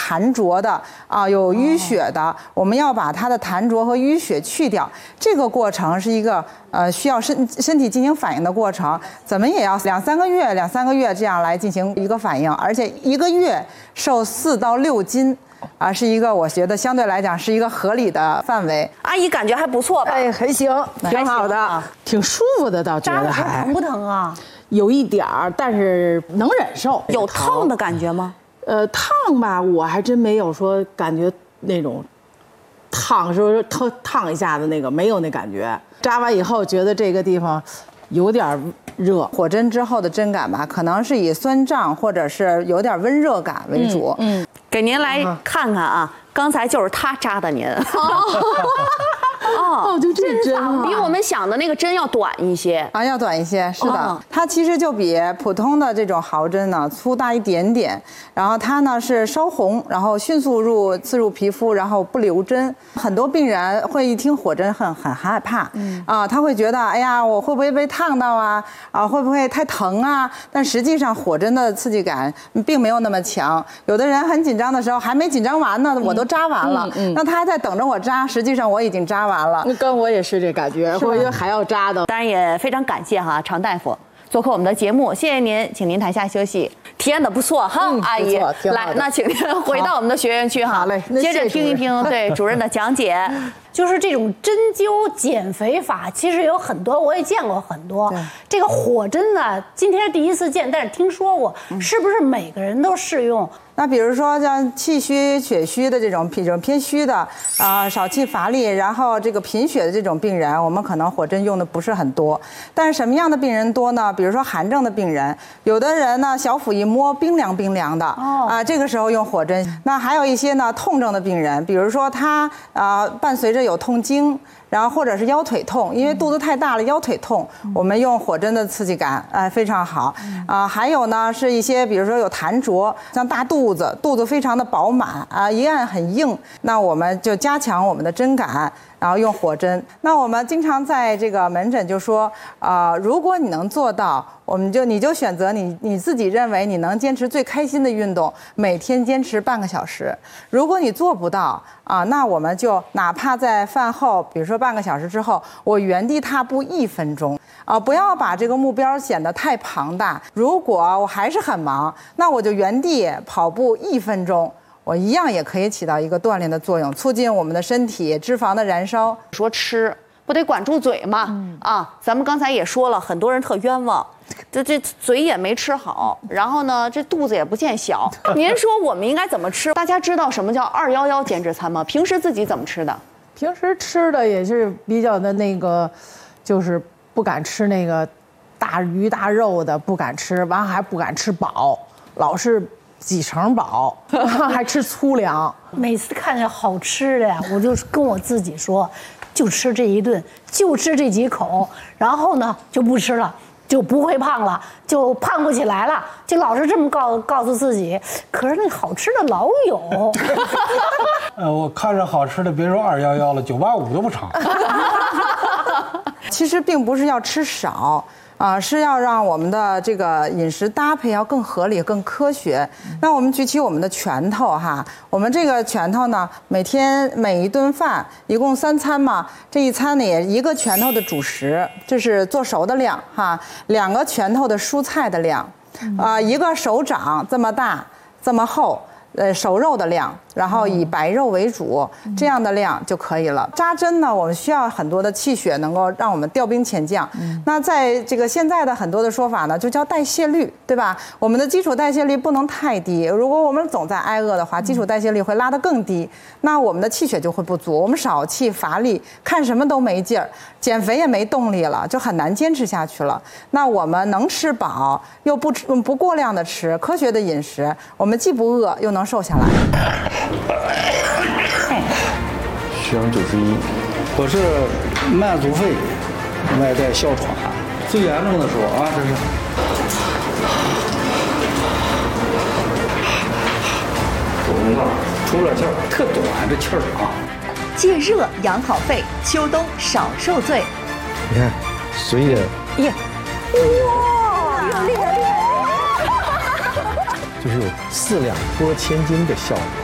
痰浊的有淤血的，我们要把它的痰浊和淤血去掉。这个过程是一个需要身体进行反应的过程，怎么也要2、3个月这样来进行一个反应，而且1个月瘦4到6斤。是一个我觉得相对来讲是一个合理的范围。 阿姨感觉还不错吧？ 哎，还行，挺好的，挺舒服的，倒觉得还。 疼不疼啊？ 有一点儿，但是能忍受。 有烫的感觉吗？ 烫吧，我还真没有说感觉那种烫，说烫一下子那个没有那感觉。扎完以后觉得这个地方有点热， 火针之后的针感吧，可能是以酸胀或者是有点温热感为主。 给您来看看啊，刚才就是他扎的您。 就这针比我们想的那个针要短一些要短一些，是的，它其实就比普通的这种毫针呢粗大一点点，然后它呢是烧红，然后迅速刺入皮肤，然后不留针。很多病人会一听火针很害怕，他会觉得哎呀我会不会被烫到会不会太疼啊？但实际上火针的刺激感并没有那么强，有的人很紧张的时候还没紧张完呢，我都扎完了，那他还在等着我扎，实际上我已经扎完了。 跟我也是这感觉，我觉得还要扎的。 当然也非常感谢常大夫做客我们的节目，谢谢您，请您台下休息。体验的不错哈，阿姨，来，那请您回到我们的学员区哈， 好嘞， 接着听一听对主任的讲解。 就是这种针灸减肥法，其实有很多，我也见过很多。这个火针呢，今天第一次见，但是听说过，是不是每个人都适用？ 那比如说像气虚、血虚的这种偏虚的少气乏力，然后这个贫血的这种病人，我们可能火针用的不是很多。但是什么样的病人多呢？比如说寒症的病人，有的人呢小腹一摸冰凉的，这个时候用火针。那还有一些呢痛症的病人，比如说他伴随着有痛经。然后或者是腰腿痛，因为肚子太大了，腰腿痛，我们用火针的刺激感，非常好。还有呢是一些，比如说有痰浊，像大肚子，肚子非常的饱满一按很硬，那我们就加强我们的针感。然后用火针。那我们经常在这个门诊就说，如果你能做到，你就选择你自己认为你能坚持最开心的运动，每天坚持半个小时。如果你做不到那我们就哪怕在饭后，比如说半个小时之后，我原地踏步1分钟。不要把这个目标显得太庞大。如果我还是很忙，那我就原地跑步1分钟。我一样也可以起到一个锻炼的作用，促进我们的身体脂肪的燃烧。 说吃不得管住嘴嘛？咱们刚才也说了，很多人特冤枉，这嘴也没吃好，然后呢，这肚子也不见小。您说我们应该怎么吃？大家知道什么叫211减脂餐吗？平时自己怎么吃的？ 平时吃的也是比较的那个，就是不敢吃那个大鱼大肉的，不敢吃，完还不敢吃饱，老是几成饱，还吃粗粮。 每次看见好吃的呀，我就跟我自己说，就吃这一顿，就吃这几口，然后呢就不吃了，就不会胖了，就胖不起来了，就老是这么告诉自己。可是那好吃的老有。 我看着好吃的，别说211了，985都不成。 其实并不是要吃少。是要让我们的这个饮食搭配要更合理、更科学。那我们举起我们的拳头哈，我们这个拳头呢，每天每一顿饭一共3餐嘛，这一餐呢也1个拳头的主食，这是做熟的量哈，2个拳头的蔬菜的量，1个手掌这么大这么厚。熟肉的量，然后以白肉为主，这样的量就可以了。扎针呢，我们需要很多的气血，能够让我们调兵遣将。那在这个现在的很多的说法呢，就叫代谢率，对吧？我们的基础代谢率不能太低，如果我们总在挨饿的话，基础代谢率会拉得更低，那我们的气血就会不足，我们少气乏力，看什么都没劲儿，减肥也没动力了，就很难坚持下去了。那我们能吃饱，又不过量的吃，科学的饮食，我们既不饿又能瘦下来。 虚氧91， 我是慢阻肺，外带哮喘，最严重的时候这是。出了气儿，特短这气儿戒热养好肺，秋冬少受罪。 你看，随着耶，哇，厉害！ 就是有4两拨千斤的效果。